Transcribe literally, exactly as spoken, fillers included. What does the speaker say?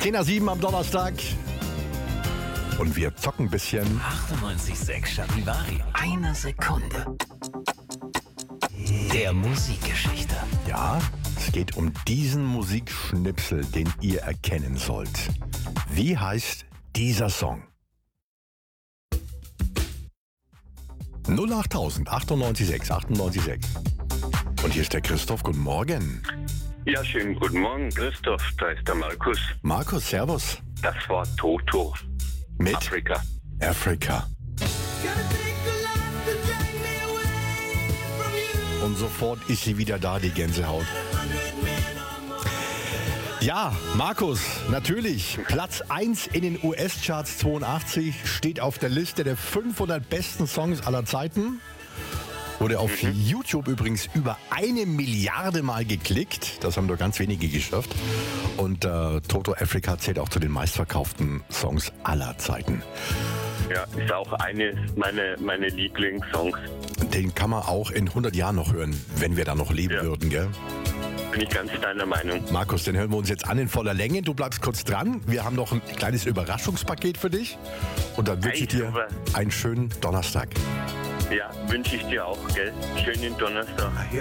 zehn nach sieben am Donnerstag. Und wir zocken ein bisschen. achtundneunzig Komma sechs Charivari. Eine Sekunde. Der Musikgeschichte. Ja, es geht um diesen Musikschnipsel, den ihr erkennen sollt. Wie heißt dieser Song? null acht tausend achtundneunzig Komma sechs achtundneunzig Komma sechs. Und hier ist der Christoph. Guten Morgen. Ja, schönen guten Morgen, Christoph. Da ist der Markus. Markus, servus. Das war Toto. Mit Afrika. Afrika. Und sofort ist sie wieder da, die Gänsehaut. Ja, Markus, natürlich. Platz eins in den U S-Charts zweiundachtzig steht auf der Liste der fünfhundert besten Songs aller Zeiten. Wurde auf mhm. YouTube übrigens über eine Milliarde Mal geklickt. Das haben nur ganz wenige geschafft. Und äh, Toto Afrika zählt auch zu den meistverkauften Songs aller Zeiten. Ja, ist auch eine meiner meine Lieblingssongs. Den kann man auch in hundert Jahren noch hören, wenn wir da noch leben ja. würden, gell? Bin ich ganz deiner Meinung. Markus, den hören wir uns jetzt an in voller Länge. Du bleibst kurz dran. Wir haben noch ein kleines Überraschungspaket für dich. Und dann wünsche ich dir super. einen schönen Donnerstag. Ja, wünsche ich dir auch, gell? Schönen Donnerstag.